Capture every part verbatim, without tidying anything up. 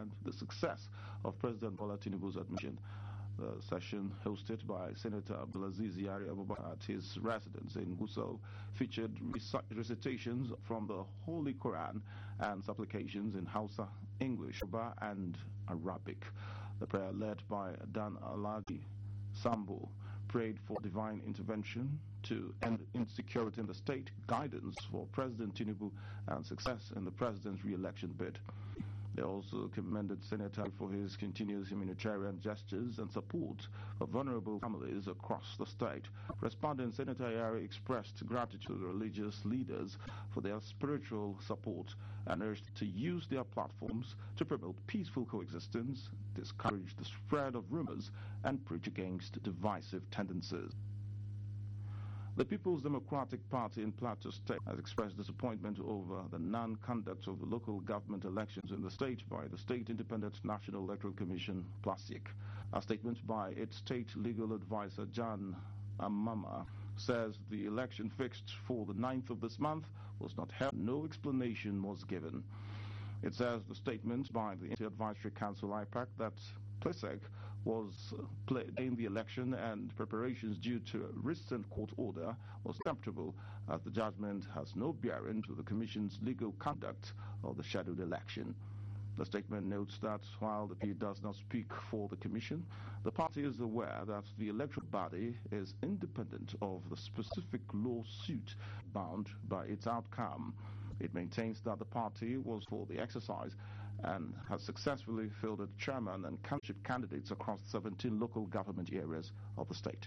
described the success of President Bola Tinubu's admission. The session, hosted by Senator Abdulaziz Yari Abubakar at his residence in Gusau, featured recitations from the Holy Quran and supplications in Hausa, English, Yoruba, and Arabic. The prayer, led by Dan Alagi Sambo, prayed for divine intervention to end insecurity in the state, guidance for President Tinubu, and success in the president's re-election bid. They also commended Senator for his continuous humanitarian gestures and support for vulnerable families across the state. Respondent Senator Yari expressed gratitude to the religious leaders for their spiritual support and urged to use their platforms to promote peaceful coexistence, discourage the spread of rumors, and preach against divisive tendencies. The People's Democratic Party in Plateau State has expressed disappointment over the non-conduct of the local government elections in the state by the State Independent National Electoral Commission, PLASIC. A statement by its state legal advisor, John Amama, says the election fixed for the ninth of this month was not held. No explanation was given. It says the statement by the Advisory Council, I PAC, that PLASIC was played in the election and preparations due to a recent court order was acceptable, as the judgment has no bearing to the Commission's legal conduct of the scheduled election. The statement notes that while the P does not speak for the Commission, the party is aware that the electoral body is independent of the specific lawsuit bound by its outcome. It maintains that the party was for the exercise and has successfully fielded chairman and councilship candidates across seventeen local government areas of the state.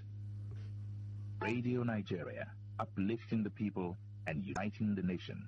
Radio Nigeria, uplifting the people and uniting the nation.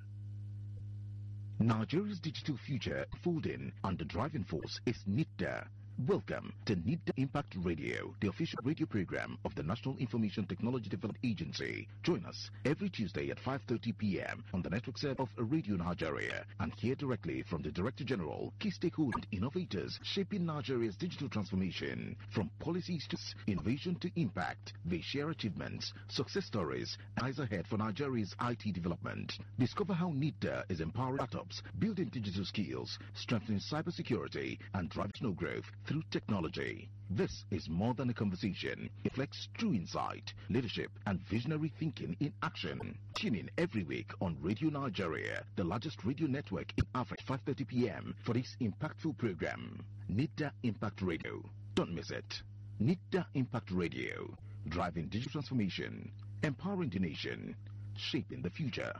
Nigeria's digital future folding, and the driving force is NITDA. Welcome to NITDA Impact Radio, the official radio program of the National Information Technology Development Agency. Join us every Tuesday at five thirty p m on the network set of Radio Nigeria and hear directly from the Director General, key stakeholders and innovators shaping Nigeria's digital transformation. From policies to innovation to impact, they share achievements, success stories, and eyes ahead for Nigeria's I T development. Discover how NITDA is empowering startups, building digital skills, strengthening cybersecurity, and driving national growth through technology. This is more than a conversation. It reflects true insight, leadership, and visionary thinking in action. Tune in every week on Radio Nigeria, the largest radio network in Africa, five thirty p m for this impactful program. NITDA Impact Radio. Don't miss it. NITDA Impact Radio. Driving digital transformation, empowering the nation, shaping the future.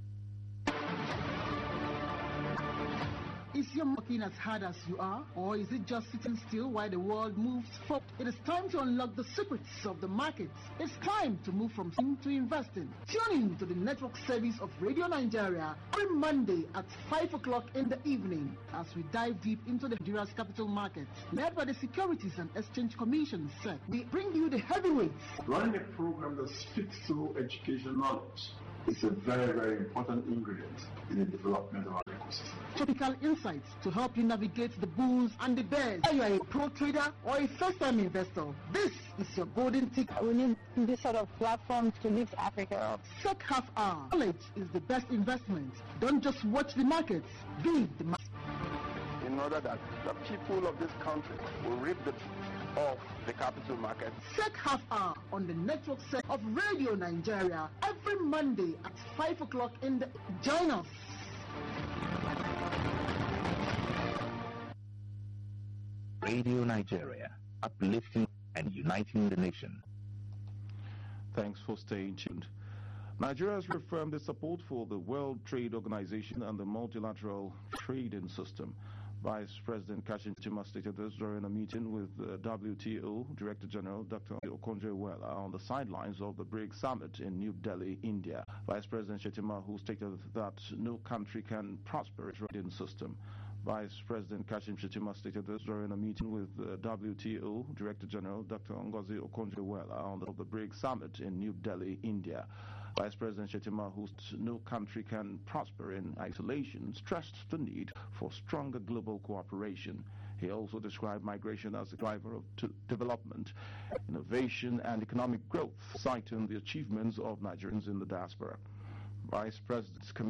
Is your working as hard as you are, or is it just sitting still while the world moves forward? It is time to unlock the secrets of the markets. It's time to move from seeing to investing. Tune in to the network service of Radio Nigeria every Monday at five o'clock in the evening as we dive deep into the Nigeria's capital markets. Led by the Securities and Exchange Commission, S E C, we bring you the heavyweights. Running a program that speaks to education knowledge is a very, very important ingredient in the development of our ecosystem. Topical insights to help you navigate the bulls and the bears. Whether you are a pro trader or a first-time investor, this is your golden ticket. We need this sort of platform to lift Africa up. S E C Half Hour. Knowledge is the best investment. Don't just watch the markets, be the market. In order that the people of this country will reap the of the capital market. S E C Half Hour on the network set of Radio Nigeria every Monday at five o'clock in the... Join us. Radio Nigeria, uplifting and uniting the nation. Thanks for staying tuned. Nigeria has reaffirmed its support for the World Trade Organization and the multilateral trading system. Vice President Kashim Shettima stated this during a meeting with the W T O Director General Doctor Okonjo-Iweala on the sidelines of the BRICS Summit in New Delhi, India. Vice President Shettima, who stated that no country can prosper its trading system. Vice President Kashim Shettima stated this during a meeting with the W T O Director General Doctor Ngozi Okonjo-Iweala on the, the BRICS Summit in New Delhi, India. Vice President Shettima, who said no country can prosper in isolation, stressed the need for stronger global cooperation. He also described migration as a driver of development, innovation, and economic growth, citing the achievements of Nigerians in the diaspora. Vice President